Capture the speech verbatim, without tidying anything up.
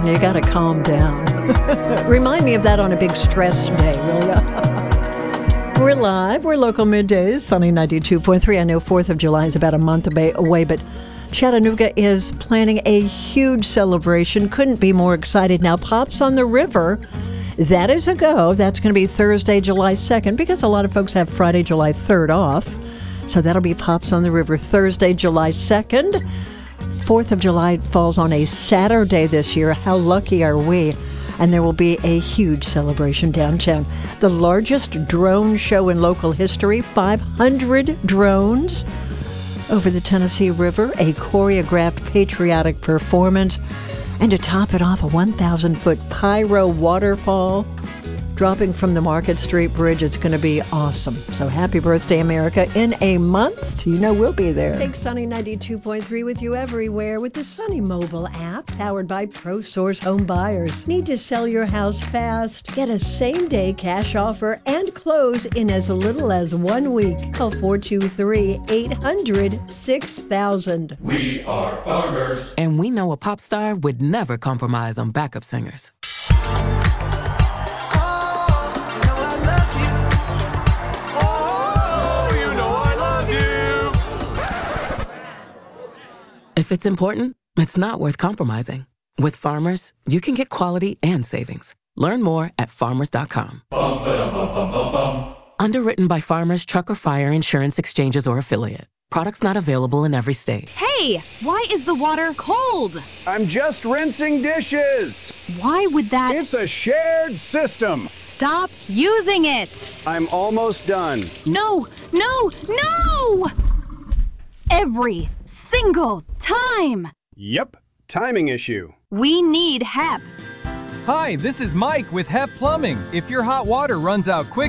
You got to calm down. Remind me of that on a big stress day, will ya? We're live. We're local middays. Sunny ninety-two point three. I know fourth of July is about a month away, but Chattanooga is planning a huge celebration. Couldn't be more excited. Now, Pops on the River, that is a go. That's going to be Thursday, July second, because a lot of folks have Friday, July third off. So that'll be Pops on the River Thursday, July second. fourth of July falls on a Saturday this year. How lucky are we? And there will be a huge celebration downtown. The largest drone show in local history, five hundred drones over the Tennessee River, a choreographed patriotic performance, and to top it off, a one thousand foot pyro waterfall dropping from the Market Street Bridge. It's going to be awesome. So happy birthday, America, in a month. You know we'll be there. Big Sunny ninety-two point three with you everywhere with the Sunny mobile app powered by ProSource Home Buyers. Need to sell your house fast? Get a same-day cash offer and close in as little as one week. Call four two three, eight hundred, six thousand. We are farmers. And we know a pop star would never compromise on backup singers. If it's important, it's not worth compromising. With Farmers, you can get quality and savings. Learn more at farmers dot com. Bum, ba-dum, bum, bum, bum, bum. Underwritten by Farmers Truck or Fire Insurance Exchanges or Affiliate. Products not available in every state. Hey, why is the water cold? I'm just rinsing dishes. Why would that... It's a shared system. Stop using it. I'm almost done. No, no, no! Every single time. Yep, timing issue. We need H E P. Hi, this is Mike with H E P Plumbing. If your hot water runs out quickly,